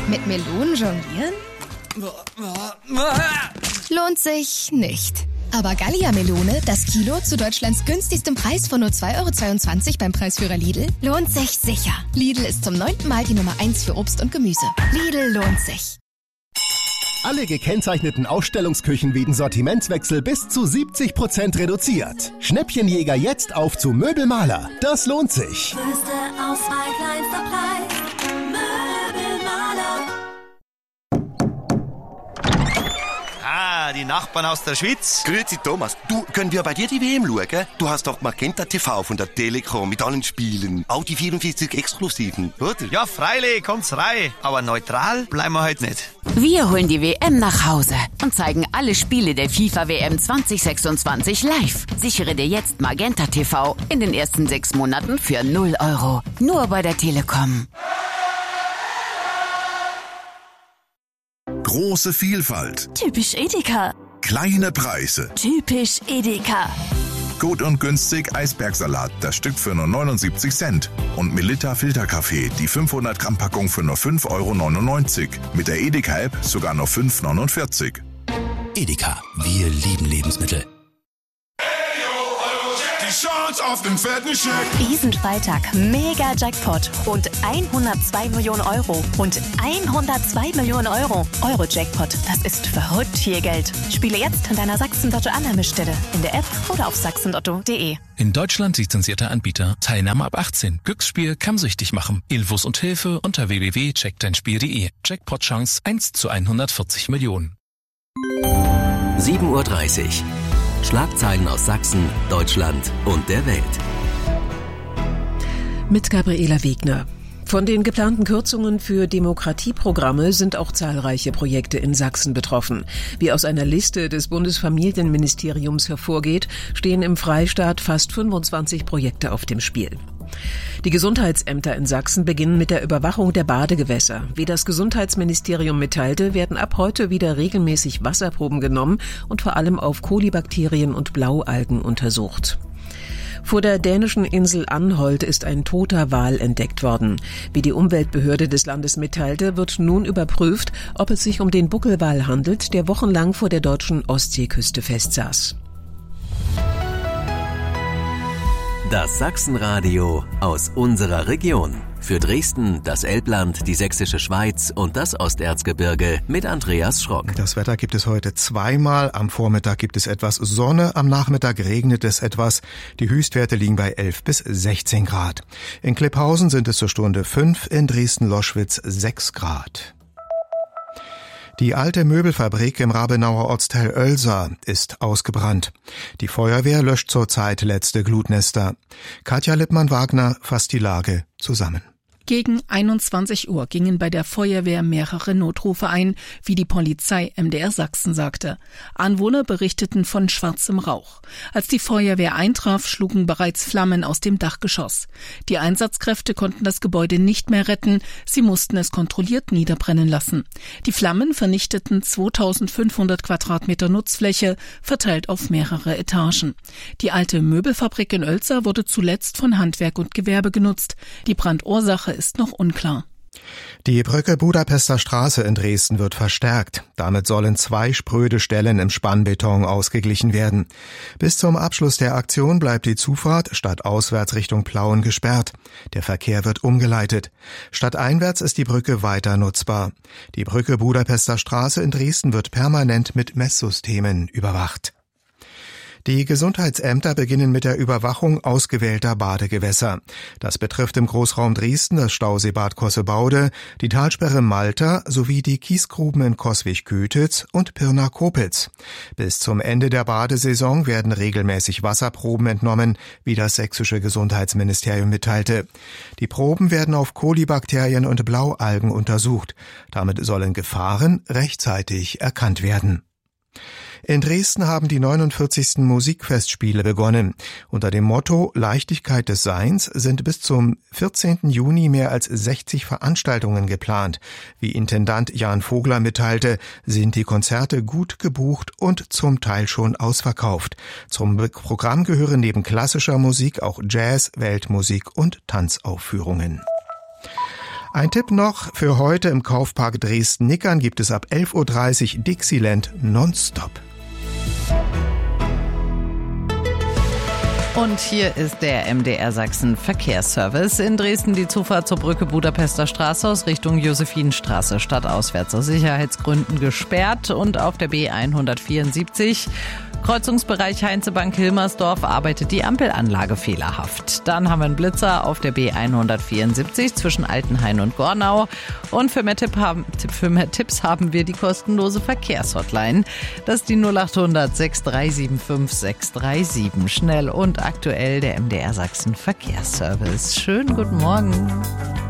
Mit Melonen jonglieren? Lohnt sich nicht. Aber Gallia-Melone, das Kilo zu Deutschlands günstigstem Preis von nur 2,22 € beim Preisführer Lidl, lohnt sich sicher. Lidl ist zum 9. Mal die Nummer 1 für Obst und Gemüse. Lidl lohnt sich. Alle gekennzeichneten Ausstellungsküchen wegen Sortimentswechsel bis zu 70% reduziert. Schnäppchenjäger jetzt auf zu Möbelmaler. Das lohnt sich. Größte Auswahl, kleinster Preis. Möbelmaler. Ah, die Nachbarn aus der Schweiz. Grüezi Thomas, du, können wir bei dir die WM schauen? Du hast doch Magenta TV von der Telekom mit allen Spielen. Auch die 44 Exklusiven, oder? Ja, freilich, kommt's rein. Aber neutral bleiben wir heute nicht. Wir holen die WM nach Hause und zeigen alle Spiele der FIFA-WM 2026 live. Sichere dir jetzt Magenta TV in den ersten 6 Monaten für 0 €. Nur bei der Telekom. Große Vielfalt. Typisch Edeka. Kleine Preise. Typisch Edeka. Gut und günstig Eisbergsalat, das Stück für nur 79 Cent. Und Melitta Filterkaffee, die 500 Gramm Packung für nur 5,99 €. Mit der Edeka-App sogar nur 5,49 €. Edeka, wir lieben Lebensmittel. Die Chance auf den fetten Scheck. Diesen Freitag mega Jackpot und 102 Millionen € und 102 Millionen €. Euro-Jackpot, das ist verrückt viel Geld. Spiele jetzt in deiner Sachsen-Lotto-Annahmestelle, in der App oder auf sachsenlotto.de. In Deutschland lizenzierter Anbieter. Teilnahme ab 18. Glücksspiel kann süchtig machen. Infos und Hilfe unter www.checkdeinspiel.de. Jackpot-Chance 1 zu 140 Millionen. 7:30 Uhr. Schlagzeilen aus Sachsen, Deutschland und der Welt. Mit Gabriela Wegner. Von den geplanten Kürzungen für Demokratieprogramme sind auch zahlreiche Projekte in Sachsen betroffen. Wie aus einer Liste des Bundesfamilienministeriums hervorgeht, stehen im Freistaat fast 25 Projekte auf dem Spiel. Die Gesundheitsämter in Sachsen beginnen mit der Überwachung der Badegewässer. Wie das Gesundheitsministerium mitteilte, werden ab heute wieder regelmäßig Wasserproben genommen und vor allem auf Kolibakterien und Blaualgen untersucht. Vor der dänischen Insel Anholt ist ein toter Wal entdeckt worden. Wie die Umweltbehörde des Landes mitteilte, wird nun überprüft, ob es sich um den Buckelwal handelt, der wochenlang vor der deutschen Ostseeküste festsaß. Das Sachsenradio aus unserer Region. Für Dresden, das Elbland, die Sächsische Schweiz und das Osterzgebirge mit Andreas Schrock. Das Wetter gibt es heute zweimal. Am Vormittag gibt es etwas Sonne, am Nachmittag regnet es etwas. Die Höchstwerte liegen bei 11 bis 16 Grad. In Klipphausen sind es zur Stunde 5, in Dresden-Loschwitz 6 Grad. Die alte Möbelfabrik im Rabenauer Ortsteil Oelsa ist ausgebrannt. Die Feuerwehr löscht zurzeit letzte Glutnester. Katja Lippmann-Wagner fasst die Lage zusammen. Gegen 21 Uhr gingen bei der Feuerwehr mehrere Notrufe ein, wie die Polizei MDR Sachsen sagte. Anwohner berichteten von schwarzem Rauch. Als die Feuerwehr eintraf, schlugen bereits Flammen aus dem Dachgeschoss. Die Einsatzkräfte konnten das Gebäude nicht mehr retten, sie mussten es kontrolliert niederbrennen lassen. Die Flammen vernichteten 2500 Quadratmeter Nutzfläche, verteilt auf mehrere Etagen. Die alte Möbelfabrik in Oelsa wurde zuletzt von Handwerk und Gewerbe genutzt. Die Brandursache ist noch unklar. Die Brücke Budapester Straße in Dresden wird verstärkt. Damit sollen 2 spröde Stellen im Spannbeton ausgeglichen werden. Bis zum Abschluss der Aktion bleibt die Zufahrt stadtauswärts Richtung Plauen gesperrt. Der Verkehr wird umgeleitet. Stadteinwärts ist die Brücke weiter nutzbar. Die Brücke Budapester Straße in Dresden wird permanent mit Messsystemen überwacht. Die Gesundheitsämter beginnen mit der Überwachung ausgewählter Badegewässer. Das betrifft im Großraum Dresden das Stauseebad Kossebaude, die Talsperre Malta sowie die Kiesgruben in Coswig-Kötitz und Pirna-Kopitz. Bis zum Ende der Badesaison werden regelmäßig Wasserproben entnommen, wie das sächsische Gesundheitsministerium mitteilte. Die Proben werden auf Kolibakterien und Blaualgen untersucht. Damit sollen Gefahren rechtzeitig erkannt werden. In Dresden haben die 49. Musikfestspiele begonnen. Unter dem Motto Leichtigkeit des Seins sind bis zum 14. Juni mehr als 60 Veranstaltungen geplant. Wie Intendant Jan Vogler mitteilte, sind die Konzerte gut gebucht und zum Teil schon ausverkauft. Zum Programm gehören neben klassischer Musik auch Jazz, Weltmusik und Tanzaufführungen. Ein Tipp noch, für heute im Kaufpark Dresden-Nickern gibt es ab 11.30 Uhr Dixieland nonstop. Und hier ist der MDR Sachsen Verkehrsservice. In Dresden die Zufahrt zur Brücke Budapester Straße aus Richtung Josephinenstraße stadtauswärts aus Sicherheitsgründen gesperrt. Und auf der B174 Kreuzungsbereich Heinzebank-Hilmersdorf arbeitet die Ampelanlage fehlerhaft. Dann haben wir einen Blitzer auf der B174 zwischen Altenhain und Gornau. Und für mehr Tipps haben wir die kostenlose Verkehrshotline. Das ist die 0800 6375 637. Schnell und aktuell der MDR Sachsen Verkehrsservice. Schönen guten Morgen.